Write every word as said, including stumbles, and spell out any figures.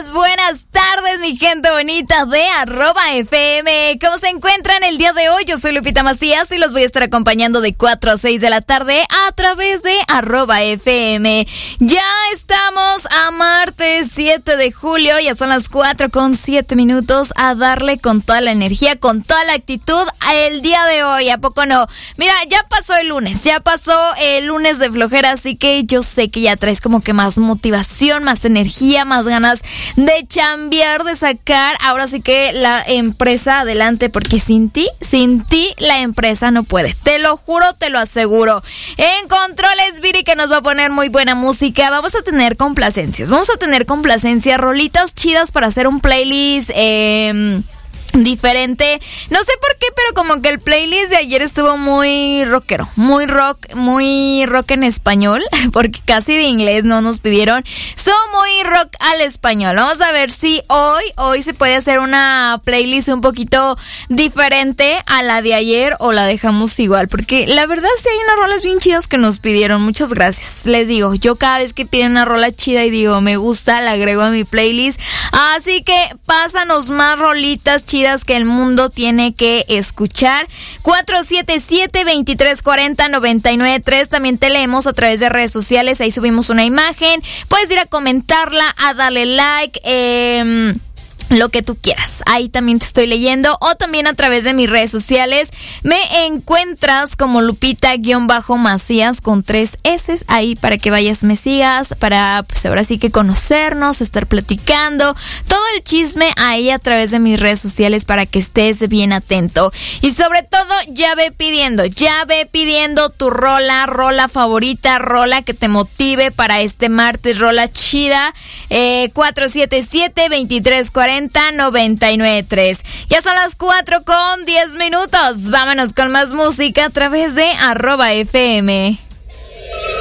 buenas, buenas tardes, mi gente bonita de arroba F M. ¿Cómo se encuentran el día de hoy? Yo soy Lupita Macías y los voy a estar acompañando de cuatro a seis de la tarde a través de arroba F M. Ya estamos a martes siete de julio, ya son las cuatro con siete minutos, a darle con toda la energía, con toda la actitud el día de hoy, ¿a poco no? Mira, ya pasó el lunes, ya pasó el lunes de flojera, así que yo sé que ya traes como que más motivación, más energía, más ganas de chambear, de sacar ahora sí que la empresa adelante, porque sin ti, sin ti la empresa no puede, te lo juro, te lo aseguro. En controles, Viri, que nos va a poner muy buena música. Vamos a tener complacencias, vamos a tener complacencias, rolitas chidas para hacer un playlist eh, diferente. No sé por qué, pero como que el playlist de ayer estuvo muy rockero, muy rock, muy rock en español, porque casi de inglés no nos pidieron. Son muy rock al español. Vamos a ver si hoy, hoy se puede hacer una playlist un poquito diferente a la de ayer, o la dejamos igual, porque la verdad sí hay unas rolas bien chidas que nos pidieron. Muchas gracias. Les digo, yo cada vez que piden una rola chida y digo, me gusta, la agrego a mi playlist. Así que pásanos más rolitas chidas que el mundo tiene que escuchar. Cuatro siete siete, veintitrés cuarenta, noventa y nueve tres. También te leemos a través de redes sociales, ahí subimos una imagen, puedes ir a comentarla, a darle like, eh... lo que tú quieras, ahí también te estoy leyendo, o también a través de mis redes sociales me encuentras como Lupita-Macías con tres S, ahí para que vayas, me sigas, para pues ahora sí que conocernos, estar platicando, todo el chisme ahí a través de mis redes sociales para que estés bien atento. Y sobre todo, ya ve pidiendo, ya ve pidiendo tu rola, rola favorita, rola que te motive para este martes, rola chida, eh, cuatro siete siete, veintitrés cuarenta, noventa y nueve tres. Ya son las cuatro con diez minutos. Vámonos con más música a través de arroba F M.